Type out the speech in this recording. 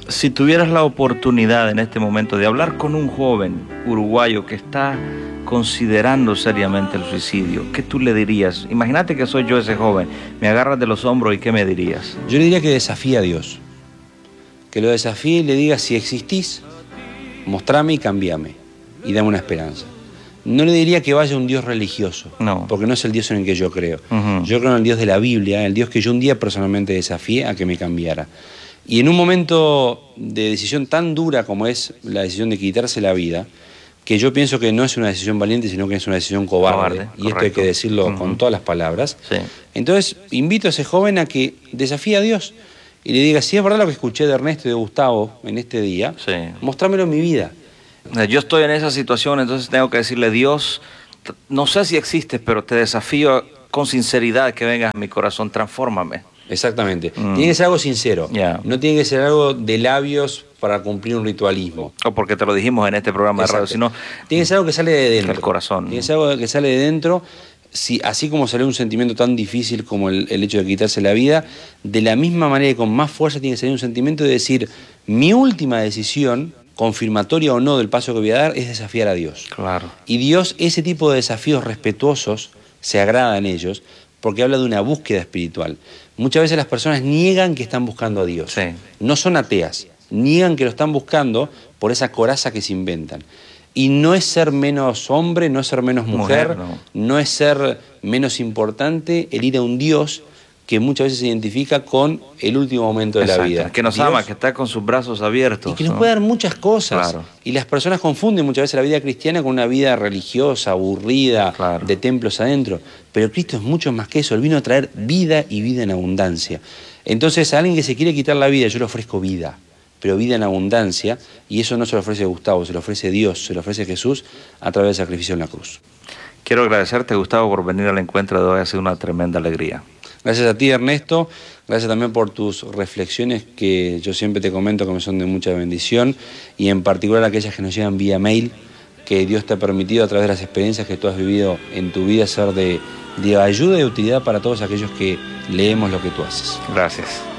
Si tuvieras la oportunidad en este momento de hablar con un joven uruguayo que está considerando seriamente el suicidio, ¿qué tú le dirías? Imagínate que soy yo ese joven, me agarras de los hombros y ¿qué me dirías? Yo le diría que desafíe a Dios, que lo desafíe y le diga: si existís, mostrame y cambiame y dame una esperanza. No le diría que vaya a un Dios religioso, no, porque no es el Dios en el que yo creo. Uh-huh. Yo creo en el Dios de la Biblia, el Dios que yo un día personalmente desafié a que me cambiara. Y en un momento de decisión tan dura como es la decisión de quitarse la vida, que yo pienso que no es una decisión valiente, sino que es una decisión cobarde, y esto hay que decirlo con todas las palabras. Sí. Entonces invito a ese joven a que desafíe a Dios y le diga: si es verdad lo que escuché de Ernesto y de Gustavo en este día, sí, mostrámelo en mi vida. Yo estoy en esa situación, entonces tengo que decirle: Dios, no sé si existes, pero te desafío con sinceridad que vengas a mi corazón, transfórmame. Exactamente. Tiene que ser algo sincero. No tiene que ser algo de labios para cumplir un ritualismo. O porque te lo dijimos en este programa de radio, sino tiene que ser algo que sale de dentro. Del corazón. Tiene que ser algo que sale de dentro. Si, así como salió un sentimiento tan difícil como el hecho de quitarse la vida, de la misma manera y con más fuerza tiene que salir un sentimiento de decir: mi última decisión, confirmatoria o no del paso que voy a dar, es desafiar a Dios. Claro. Y Dios, ese tipo de desafíos respetuosos, se agrada en ellos, porque habla de una búsqueda espiritual. Muchas veces las personas niegan que están buscando a Dios. Sí. No son ateas, niegan que lo están buscando por esa coraza que se inventan. Y no es ser menos hombre, no es ser menos mujer, no es ser menos importante el ir a un Dios que muchas veces se identifica con el último momento de la vida. Que nos Dios, ama, que está con sus brazos abiertos. Y que nos puede dar muchas cosas. Claro. Y las personas confunden muchas veces la vida cristiana con una vida religiosa, aburrida, de templos adentro. Pero Cristo es mucho más que eso. Él vino a traer vida y vida en abundancia. Entonces, a alguien que se quiere quitar la vida, yo le ofrezco vida, pero vida en abundancia. Y eso no se lo ofrece Gustavo, se lo ofrece Dios, se lo ofrece Jesús a través del sacrificio en la cruz. Quiero agradecerte, Gustavo, por venir al encuentro de hoy. Ha sido una tremenda alegría. Gracias a ti, Ernesto. Gracias también por tus reflexiones, que yo siempre te comento que me son de mucha bendición, y en particular aquellas que nos llegan vía mail, que Dios te ha permitido a través de las experiencias que tú has vivido en tu vida ser de ayuda y de utilidad para todos aquellos que leemos lo que tú haces. Gracias.